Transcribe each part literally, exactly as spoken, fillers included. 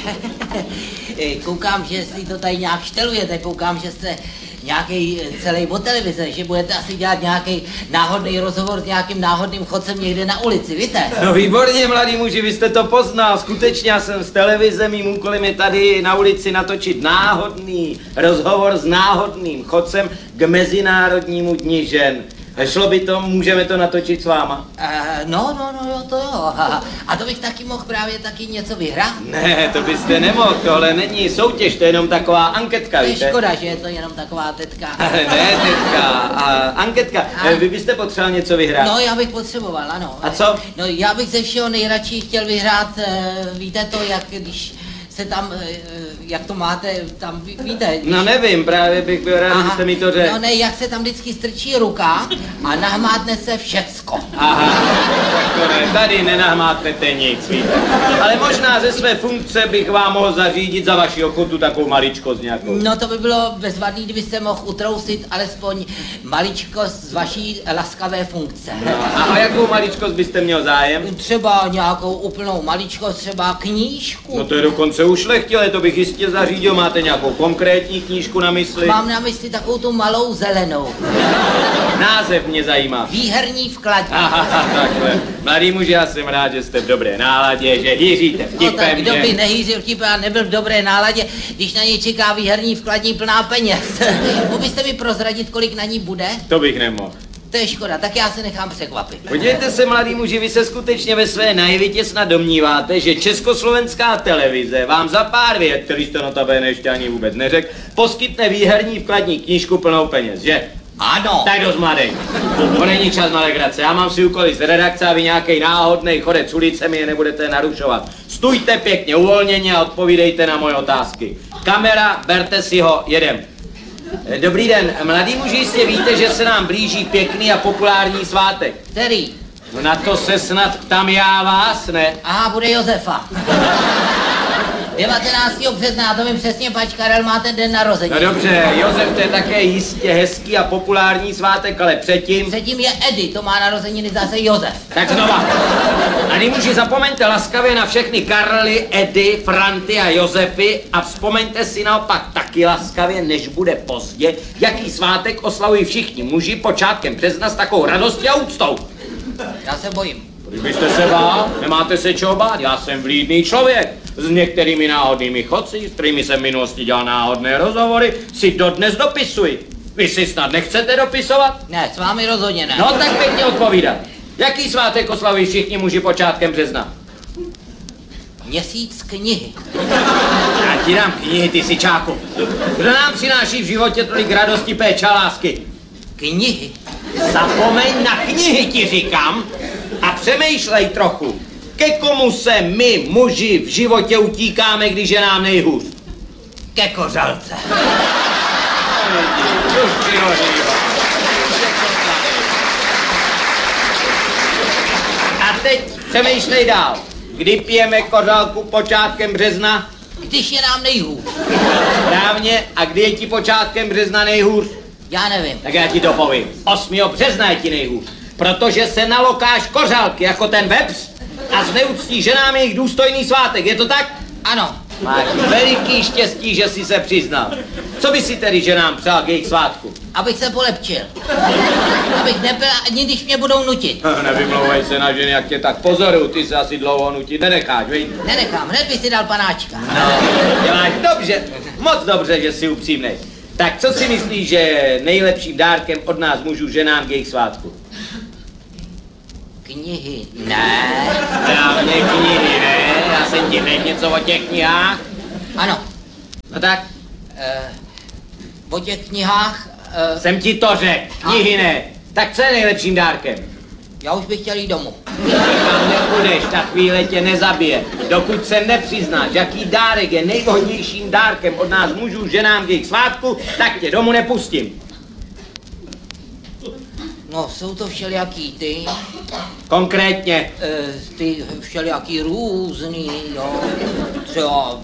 Koukám, že si to tady nějak štelujete, koukám, že jste nějaký celý o televize, že budete asi dělat nějaký náhodný rozhovor s nějakým náhodným chodcem někde na ulici, víte? No výborně, mladý muži, vy jste to poznal. Skutečně já jsem z televize, mým úkolem je tady na ulici natočit náhodný rozhovor s náhodným chodcem k Mezinárodnímu dni žen. Šlo by to, můžeme to natočit s váma? Uh, no, no, no, jo, to jo. A to bych taky mohl právě taky něco vyhrát? Ne, to byste nemohl, tohle není soutěž, to je jenom taková anketka, to je víte? škoda, že je to jenom taková tetka. Ne, tetka, a anketka. A... Vy byste potřeboval něco vyhrát? No, já bych potřeboval, ano. A co? No, já bych ze všeho nejradši chtěl vyhrát, víte to, jak když se tam, jak to máte, tam, víte? Když... No nevím, právě bych byl rád, kdybyste mi to řekl. No ne, jak se tam vždycky strčí ruka a nahmátne se všecko. Aha, tak to ne, tady nenahmátnete nic, víte. Ale možná ze své funkce bych vám mohl zařídit za vaši ochotu takovou maličkost nějakou. No to by bylo bezvadný, kdybyste mohl utrousit alespoň maličkost z vaší laskavé funkce. No, a o jakou maličkost byste měl zájem? Třeba nějakou úplnou maličkost, třeba knížku. No to je dokonce ušlechtilé, to bych jistě zařídil. Máte nějakou konkrétní knížku na mysli? Mám na mysli takovou tu malou zelenou. Název mě zajímá. Výherní vkladník. Aha, takhle. Mladý muži, já jsem rád, že jste v dobré náladě, že hýříte vtipem, no, tak kdo že... by nehýřil vtipem a nebyl v dobré náladě, když na něj čeká výherní vkladní plná peněz. Mohl byste mi prozradit, kolik na ní bude? To bych nemohl. To je škoda, tak já se nechám překvapit. Podívejte se, mladý muži, vy se skutečně ve své naivitě snad domníváte, že československá televize vám za pár vět, který jste notabene ještě ani vůbec neřekl, poskytne výherní vkladní knížku plnou peněz, že? Ano. Tak dost mladej. To není čas na legrace. Já mám si úkoly z redakce a vy nějaký náhodnej chodec ulice mi je nebudete narušovat. Stůjte pěkně uvolněně a odpovídejte na moje otázky. Kamera, berte si ho, jedem. Dobrý den, mladý muži, jistě víte, že se nám blíží pěkný a populární svátek. Který? No na to se snad ptám já vás, ne? Aha, bude Josefa. devatenáctého března, to mi přesně pač Karel má ten den narozenin. No dobře, Josef, to je také jistě hezký a populární svátek, ale předtím... Předtím je Edy, to má narozeniny zase Josef. Tak znova. A nemůže zapomeňte laskavě na všechny Karly, Edy, Franty a Josefy a vzpomeňte si naopak taky laskavě, než bude pozdě, jaký svátek oslavují všichni muži počátkem března s takovou radostí a úctou. Já se bojím. Kdybyste se bál, nemáte se čeho bát, já jsem vlídný člověk. S některými náhodnými chodci, s kterými jsem v minulosti dělal náhodné rozhovory, si dodnes dopisuji. Vy si snad nechcete dopisovat? Ne, s vámi rozhodně ne. No tak pěkně odpovídat. Jaký svátek oslavují všichni muži počátkem března? Měsíc knihy. Já ti dám knihy, ty sičáku. Kdo nám přináší v životě tolik radosti, péče a lásky? Knihy. Zapomeň na knihy, ti říkám, a přemýšlej trochu. Ke komu se my, muži, v životě utíkáme, když je nám nejhůř? Ke kořalce. A teď přemýšlej dál. Kdy pijeme kořalku počátkem března? Když je nám nejhůř. Správně. A kdy je ti počátkem března nejhůř? Já nevím. Tak já ti to povím. osmého března je ti nejhůř. Protože se nalokáš kořálky jako ten vepř a zneuctí ženám jejich důstojný svátek. Je to tak? Ano. Máš veliký štěstí, že jsi se přiznal. Co by si tedy ženám přál k jejich svátku? Abych se polepčil. Abych nebyl ani když mě budou nutit. Nevymlouvej se na ženy, jak tě tak pozoruju. Ty se asi dlouho nutit nenecháš, viď? Nenechám, hned by si dal panáčka. No, děláš dobře. Moc dobře, že jsi upřímnej. Tak co si myslíš, že je nejlepším dárkem od nás mužů ženám k jejich svátku? Knihy. Ne. Správně knihy, ne? Já jsem ti řekl něco o těch knihách. Ano. No tak? Uh, o těch knihách... Uh, jsem ti to řekl. Knihy ne. Tak co je nejlepším dárkem? Já už bych chtěl jít domů. Tam nepůjdeš, ta chvíle tě nezabije. Dokud se nepřiznáš, jaký dárek je nejvhodnějším dárkem od nás mužů ženám k jejich svátku, tak tě domů nepustím. No, jsou to všelijaký ty... Konkrétně? E, ty všelijaký různý, jo. Třeba...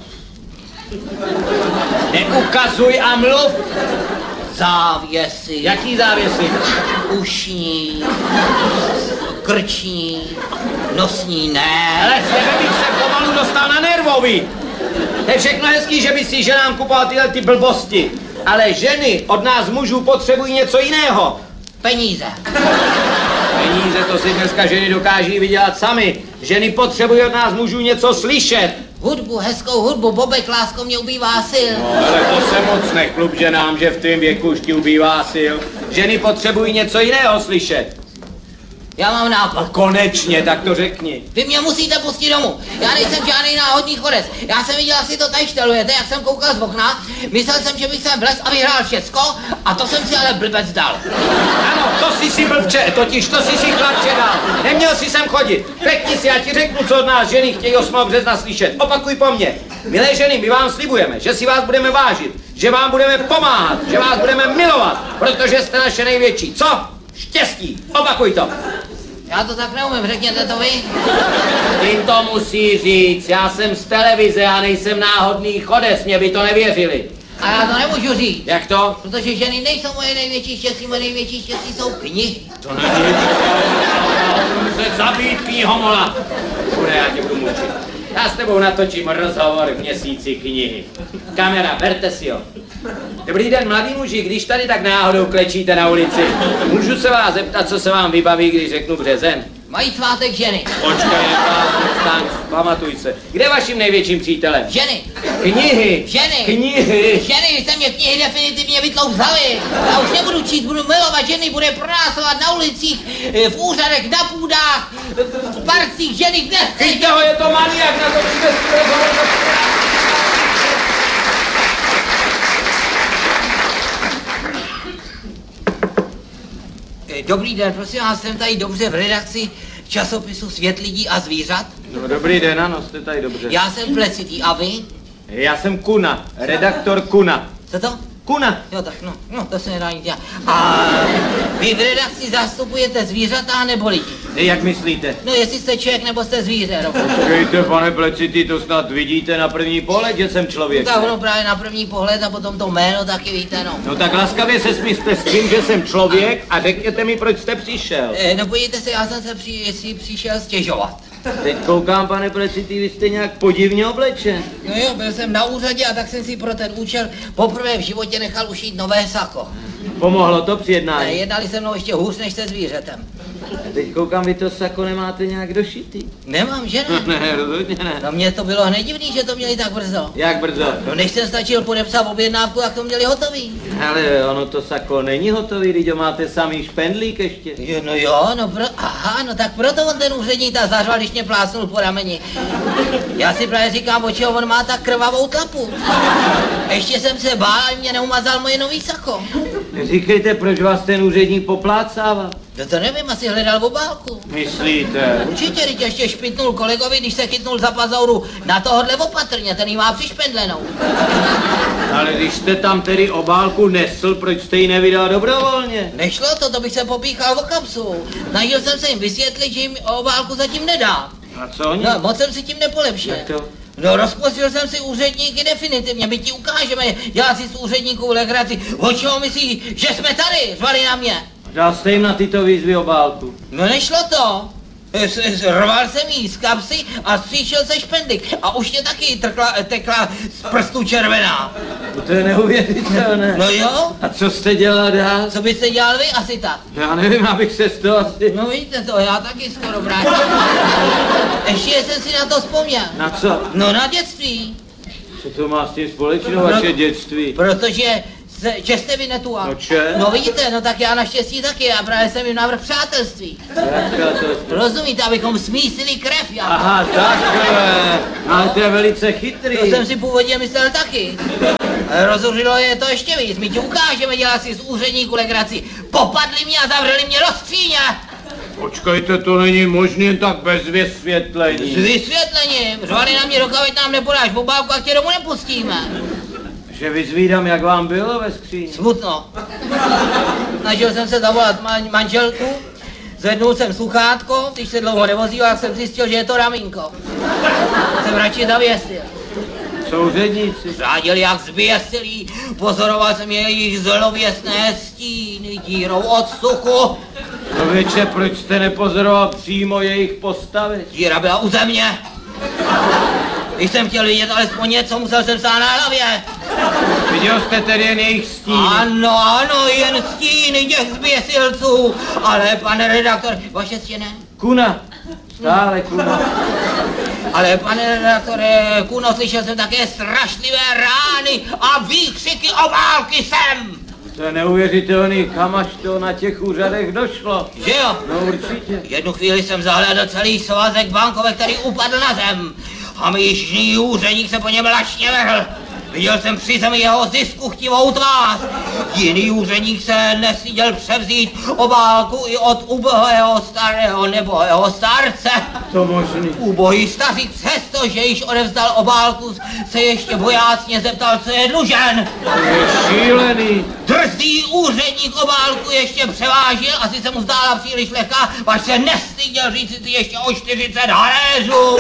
Neukazuj a mluv! Závěsy. Jaký závěsy? Ušní, krční, nosní ne. Ale s tebe bych se pomalu dostal na nervový. To je všechno hezký, že by si ženám kupoval tyhle ty blbosti. Ale ženy od nás mužů potřebují něco jiného. Peníze. Peníze, to si dneska ženy dokáží vydělat sami. Ženy potřebují od nás mužů něco slyšet. Hudbu, hezkou hudbu, Bobek, lásko, mě ubývá sil. No, ale to se moc nechlup ženám, že v tvém věku už ti ubývá sil. Ženy potřebují něco jiného slyšet. Já mám nápad. Konečně, tak to řekni. Vy mě musíte pustit domů. Já nejsem žádný náhodný chodec. Já jsem viděl, asi to tady štelujete, jak jsem koukal z okna. Myslel jsem, že bych sem vlez a vyhrál všecko, a to jsem si ale blbec dal. Ano, to jsi si blbče, totiž to jsi si chlapče dal. Neměl jsi sem chodit. Řekni si, já ti řeknu, co od nás ženy chtějí osmého března slyšet. Opakuj po mně. Milé ženy, my vám slibujeme, že si vás budeme vážit, že vám budeme pomáhat, že vás budeme milovat, protože jste naše největší. Co? Štěstí. Opakuj to. Já to tak neumím, řekněte to vy. Tím to musí říct, já jsem z televize, já nejsem náhodný chodec, mě by to nevěřili. A já to nemůžu říct. Jak to? Protože ženy nejsou moje největší štěstí, moje největší štěstí jsou knihy. To není. Se zabít knihomola. Bude, já tě budu mučit. Já s tebou natočím rozhovor v měsíci knihy. Kamera, berte si ho. Dobrý den, mladý muži, když tady tak náhodou klečíte na ulici, můžu se vás zeptat, co se vám vybaví, když řeknu březen? Mají svátek ženy. Počkej, stán, pamatuj se. Kde je vaším největším přítelem? Ženy. Knihy. Ženy. Knihy. Ženy, vy jste mě knihy definitivně vytlouzali. Já už nebudu číst, budu milovat ženy, bude pronásledovat na ulicích, v úřadech, na půdách, v parcích, ženy, kde jste? Chyťte ho, je to maniak, na to přijde si rozhovor. Dobrý den, prosím vás, jsem tady dobře v redakci časopisu Svět lidí a zvířat. No, dobrý den, ano, jste tady dobře. Já jsem Plecitý, a vy? Já jsem Kuna, redaktor Kuna. Co to? Kuna. Jo, tak no, no, to se nedá nic dělat. A vy v redakci zastupujete zvířata nebo lidi? Jak myslíte? No, jestli jste člověk nebo jste zvíře, no. Počkejte, pane Plecitý, to snad vidíte na první pohled, že jsem člověk. Tak ono právě na první pohled a potom to jméno taky víte, no. No tak laskavě se smíste s tím, že jsem člověk a řekněte mi, proč jste přišel. E, no podívejte se, já jsem se při, jestli přišel stěžovat. Teď koukám, pane Plecitý, vy jste nějak podivně oblečen. No jo, byl jsem na úřadě a tak jsem si pro ten účel poprvé v životě nechal ušít nové sako. Pomohlo to při E, jednání? jednali se mnou ještě hůř než se zvířetem. Teď koukám, vy to sako nemáte nějak došitý. Nemám, že ne? Ne, rozhodně ne. No mně to bylo hned divný, že to měli tak brzo. Jak brzo? No než jsem stačil podepsat objednávku, tak to měli hotový. Ale ono to sako není hotový, když ho máte samý špendlík ještě. Jo, no jo, no pro, aha, no tak proto on ten úředník tak zařval, když mě plásnul po rameni. Já si právě říkám, o čeho on má tak krvavou tlapu. Ještě jsem se bál, aby mě neumazal moje nový sako. Říkejte, proč vás ten úředník poplácával? No to nevím, asi hledal v obálku. Myslíte? Určitě, teď ještě špitnul kolegovi, když se chytnul za pazauru na tohodle opatrně, ten jí má přišpendlenou. Ale když jste tam tedy obálku nesl, proč jste ji nevydal dobrovolně? Nešlo to, to bych se popíchal o kapsu. Snažil jsem se jim vysvětlit, že jim obálku zatím nedá. A co oni? No, moc jsem si tím nepolepšil. Jak to? No, rozposlil jsem si úředníky definitivně, my ti ukážeme, dělat si z úředníků legraci. O čeho myslí, že jsme tady, řvali na mě. Dal jste jim na tyto výzvy obálku. No nešlo to. S- Rval jsem jí z kapsy a stříšil se špendlík. A už mě taky trkla, tekla z prstů červená. No to je neuvěřitelné. No jo? A co jste dělal dál? Co byste dělal vy? Asi tak. Já nevím, abych se z toho asi... No víte to, já taky skoro vrátím. Ještě jsem si na to vzpomněl. Na co? No na dětství. Co to má s tím společného, vaše dětství? Protože se, že jste vynetual. No če? No vidíte, no tak já naštěstí taky, a právě jsem jim návrh přátelství. Jak to? Rozumíte, abychom smísili krev, já. Aha, takhle. Ale to je velice chytrý. To jsem si původně myslel taky. Ale rozhořilo je to ještě víc, my ti ukážeme, dělat si z úředníku legraci. Popadli mě a zavřeli mě do skříně. Počkejte, to není možné tak bez vysvětlení. S vysvětlením, řvali na mě, dokud nám nepodáš obálku a tě domů nepustíme. Že vyzvídám, jak vám bylo ve skříni. Smutno. Snažil jsem se zavolat man- manželku, zvednul jsem sluchátko, když se dlouho nevozil, tak jsem zjistil, že je to ramínko. Jsem radši zavěsil. Souředníci. Řádili jak zběsilí, pozoroval jsem jejich zlověstné stíny dírou od suchu. Člověče, proč jste nepozoroval přímo jejich postavy? Díra byla u země. Když jsem chtěl vidět alespoň něco, musel jsem stát na hlavě. Viděl jste tedy jen jejich stín? Ano, ano, jen stíny těch zběsilců. Ale pane redaktor, vaše stěny? Kuna. Stále kuna. Ale pane redaktore, Kuno, slyšel jsem také strašlivé rány a výkřiky obálky sem. To je neuvěřitelný, kam až to na těch úřadech došlo. Že jo? No určitě. Jednu chvíli jsem zahlédl celý svazek bankovek, který upadl na zem. A jižní úředník se po něm lačně vrhl. Viděl jsem při zemi jeho ziskuchtivou tvář. Jiný úředník se nestyděl převzít obálku i od ubohého starého nebo jeho starce. To možný. Ubohý stařík přesto, že již odevzdal obálku, se ještě bojácně zeptal, co je dlužen. To je šílený. Drzý úředník obálku ještě převážil, asi se mu zdála příliš lehká, až se nestyděl říct si ještě o čtyřicet haléřů.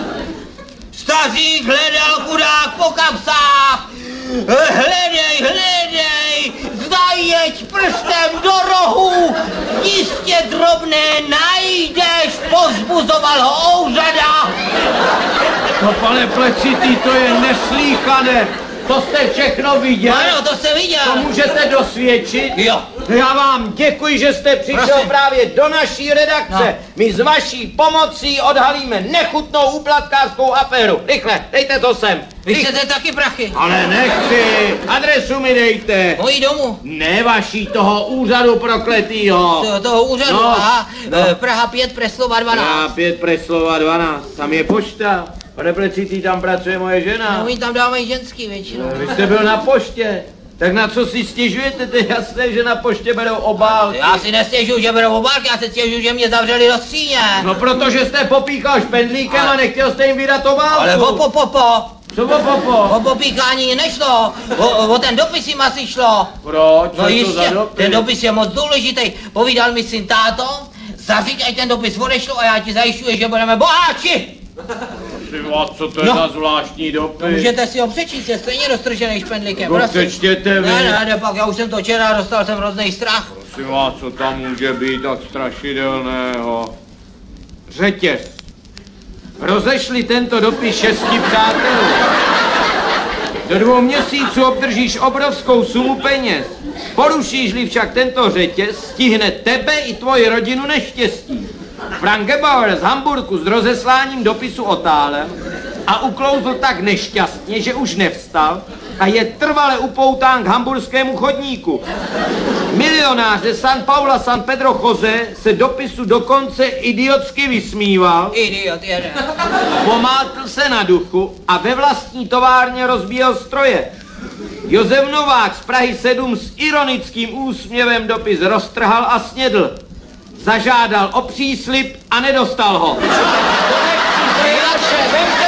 Stařík hledal chudák po kapsách. Hledej, hledej, zajeď prstem do rohu, jistě drobné najdeš, povzbuzoval ho Ouřada. To pane Plecitý, to je neslýchané. To jste všechno viděl? Ano, to jsem viděl. To můžete dosvědčit? Jo. Já vám děkuji, že jste přišel Prosím. právě do naší redakce. No. My s vaší pomocí odhalíme nechutnou úplatkářskou aféru. Rychle, dejte to sem. Vy Rychle. chcete taky prachy? Ale nechci, adresu mi dejte. Mojí domů. Ne vaší, toho úřadu prokletýho. To, toho úřadu, No, aha, no. eh, Praha pět, Preslova dvanáct. Já pět Preslova dvanáct, tam je pošta. Pane Plecitý, tam pracuje moje žena. No, oni tam dávají ženský většinou. Vy jste byl na poště. Tak na co si stěžujete? To je jasné, že na poště berou obálky. Já si nestěžuju, že berou obálky, já se stěžuju, že mě zavřeli do skříně. No protože jste popíchal špendlíkem a nechtěl jste jim vydat obálku. Ale po, po, po, po. Co po, po, po? O popíkání nešlo, o, o ten dopis jim asi šlo. Proč? Co No je to za jistě, dopis? ten dopis je moc důležitý. Povídal mi syn táto, zaříď, ať ten dopis odešlo a já ti zajišťuji, že budeme boháči. Prosím vás, co to je No. za zvláštní dopis? Můžete si ho přečíst, je stejně roztržený špendlíkem. No, prosím. přečtěte vy. Ne, ne, ne, pak já už jsem to četl a dostal jsem hrozný strach. Prosím vás, co tam může být tak strašidelného? Řetěz. Rozešli tento dopis šesti přátelů. Do dvou měsíců obdržíš obrovskou sumu peněz. Porušíš-li však tento řetěz, stihne tebe i tvoji rodinu neštěstí. Frank Gebauer z Hamburku s rozesláním dopisu otálel a uklouzl tak nešťastně, že už nevstal a je trvale upoután k hamburskému chodníku. Milionář ze San Paula San Pedro Jose se dopisu dokonce idiotsky vysmíval, Idiot jeden. pomátl se na duchu a ve vlastní továrně rozbíjel stroje. Josef Novák z Prahy sedm s ironickým úsměvem dopis roztrhal a snědl. Zažádal o příslib a nedostal ho. To nechci, to je naše, vemte